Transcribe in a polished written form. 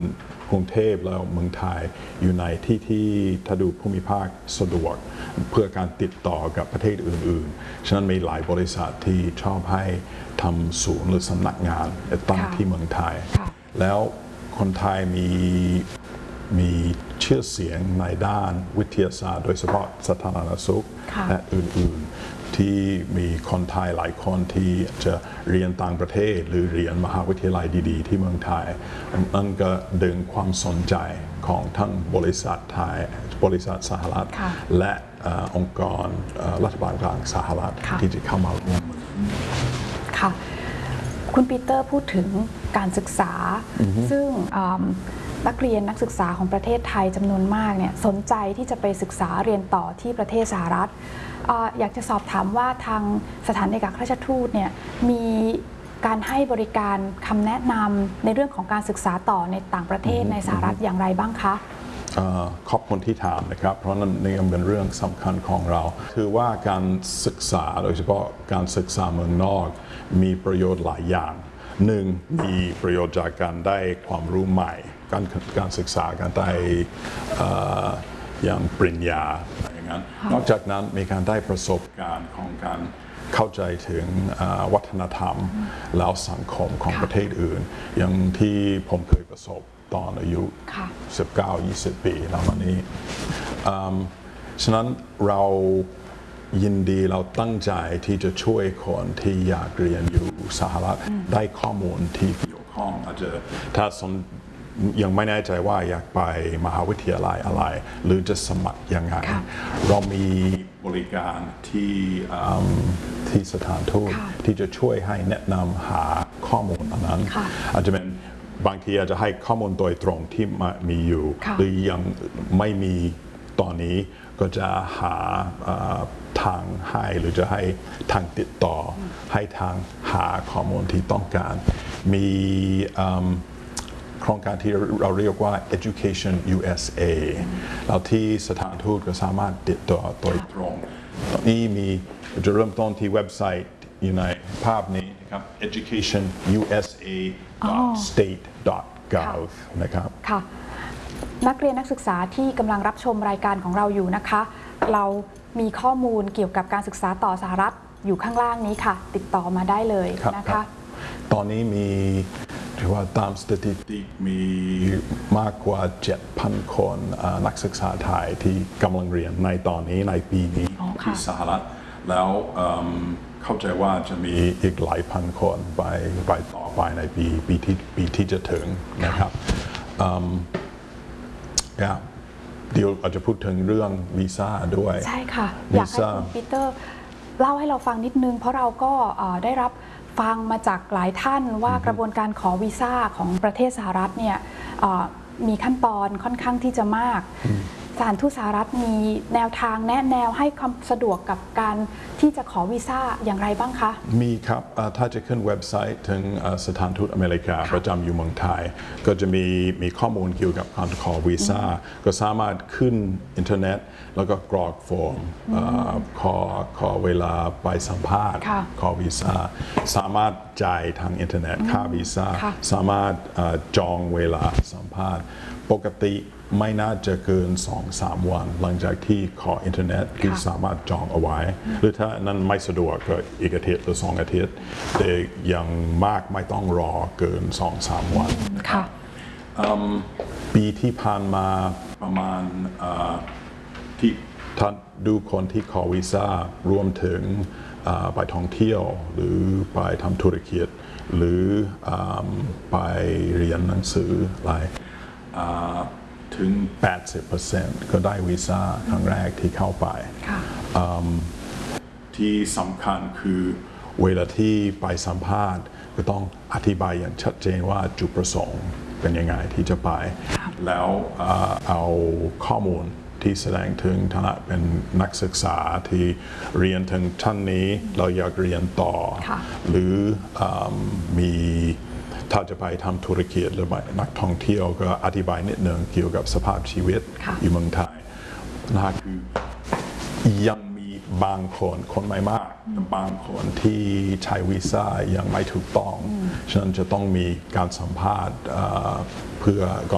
กรุงเทพแล้วเมืองไทยอยู่ในที่ถ้าดูภูมิภาคสะดวกเพื่อการติดต่อกับประเทศอื่นๆฉะนั้นมีหลายบริษัทที่ชอบให้ทำศูนย์หรือสำนักงานตั้งที่เมืองไทยแล้วคนไทยมีชื่อเสียงในด้านวิทยาศาสตร์โดยเฉพาะสาธารณสุขและอื่นๆที่มีคนไทยหลายคนที่จะเรียนต่างประเทศหรือเรียนมหาวิทยาลัยดีๆที่เมืองไทยนั่นก็ดึงความสนใจของทั้งบริษัทไทยบริษัทสหรัฐและองค์กรรัฐบาลกลางสหรัฐที่จะเข้ามาร่วมค่ะคุณปีเตอร์พูดถึงการศึกษาซึ่งนักเรียนนักศึกษาของประเทศไทยจำนวนมากเนี่ยสนใจที่จะไปศึกษาเรียนต่อที่ประเทศสหรัฐอยากจะสอบถามว่าทางสถานเอกอัครราชทูตเนี่ยมีการให้บริการคำแนะนำในเรื่องของการศึกษาต่อในต่างประเทศในสหรัฐอย่างไรบ้างคะขอบคุณที่ถามนะครับเพราะนั่นนี่เป็นเรื่องสำคัญของเราคือว่าการศึกษาโดยเฉพาะการศึกษาเมืองนอกมีประโยชน์หลายอย่างหนึ่งมีประโยชน์จากการได้ความรู้ใหม่การศึกษาการได้อย่างปริญญาอย่างนั้นนอกจากนั้นมีการได้ประสบการณ์ของการเข้าใจถึงวัฒนธรรมแล้วสังคมของประเทศอื่นอย่างที่ผมเคยประสบตอนอายุ 19-20 ปีแล้ววันนี้ฉะนั้นเรายินดีเราตั้งใจที่จะช่วยคนที่อยากเรียนอยู่สหรัฐได้ข้อมูลที่เกี่ยวข้องอาจจะถ้ายังไม่แน่ใจว่าอยากไปมหาวิทยาลัยอะไรหรือจะสมัครยังไงเรามีบริการที่สถานทูตที่จะช่วยให้แนะนำหาข้อมูลอันนั้นอาจจะเป็นบางทีอาจจะให้ข้อมูลโดยตรงที่มีอยู่หรือยังไม่มีตอนนี้ก็จะหาทางให้หรือจะให้ทางติดต่อให้ทางหาข้อมูลที่ต้องการมีโครงการที่เราเรียกว่า Education USA แล้วที่สถานทูตก็สามารถติดต่อโดยตรงตอนนี้จะเริ่มต้นที่เว็บไซต์อยู่ในภาพนี้นะครับ educationusa.state.gov นะครับค่ะนักเรียนนักศึกษาที่กำลังรับชมรายการของเราอยู่นะคะเรามีข้อมูลเกี่ยวกับการศึกษาต่อสหรัฐอยู่ข้างล่างนี้ค่ะติดต่อมาได้เลยนะคะตอนนี้มีถือว่าตามสถิติมีมากกว่า 7,000 คนนักศึกษาไทยที่กำลังเรียนในตอนนี้ในปีนี้ที่สหรัฐแล้วเข้าใจว่าจะมีอีกหลายพันคนไปต่อไปในปีที่จะถึงนะครับเดี๋ยวอาจจะพูดถึงเรื่องวีซ่าด้วยใช่ค่ะอยากให้คุณปีเตอร์เล่าให้เราฟังนิดนึงเพราะเราก็ได้รับฟังมาจากหลายท่านว่ากระบวนการขอวีซ่าของประเทศสหรัฐเนี่ยมีขั้นตอนค่อนข้างที่จะมากสถานทูตสหรัฐมีแนวทางแนะแนวให้ความสะดวกกับการที่จะขอวีซ่าอย่างไรบ้างคะมีครับถ้าจะขึ้นเว็บไซต์ถึงสถานทูตอเมริกาประจำอยู่เมืองไทยก็จะมีข้อมูลเกี่ยวกับการขอวีซ่าก็สามารถขึ้นอินเทอร์เน็ตแล้วก็กรอกฟอร์มขอเวลาไปสัมภาษณ์ขอวีซ่าสามารถจ่ายทางอินเทอร์เน็ตค่าวีซ่าสามารถจองเวลาสัมภาษณ์ปกติไม่น่าจะเกิน 2-3 วันหลังจากที่ขออินเทอร์เน็ตที่สามารถจองเอาไว้หรือถ้านั้นไม่สะดวกก็อีกอาทิตย์หรือ2 อาทิตย์แต่ยังมากไม่ต้องรอเกิน 2-3 วันปีที่ผ่านมาประมาณที่ท่านดูคนที่ขอวีซ่ารวมถึงไปท่องเที่ยวหรือไปทำธุรกิจหรือไปเรียนหนังสืออะไรถึง 80% ก็ได้วีซ่าครั้งแรกที่เข้าไปที่สำคัญคือเวลาที่ไปสัมภาษณ์ก็ต้องอธิบายอย่างชัดเจนว่าจุดประสงค์เป็นยังไงที่จะไปแล้วเอาข้อมูลที่แสดงถึงฐานะเป็นนักศึกษาที่เรียนถึงชั้นนี้เราอยากเรียนต่อหรือมีถ้าจะไปทำธุรกิจหรือนักท่องเที่ยวก็อธิบายนิดหนึ่งเกี่ยวกับสภาพชีวิตอยู่เมืองไทยนะคือยังมีบางคนไม่มากบางคนที่ใช้วีซ่ายังไม่ถูกต้องฉะนั้นจะต้องมีการสัมภาษณ์เพื่อก่อน